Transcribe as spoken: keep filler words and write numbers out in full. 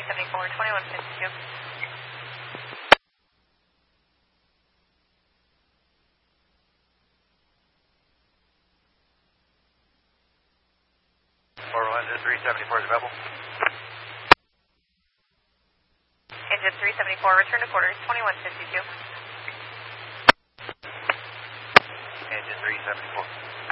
seventy-four, twenty-one fifty-two. four one to three seventy-four is available. Engine three seventy-four, return to quarters, twenty-one fifty-two. Engine three seventy-four.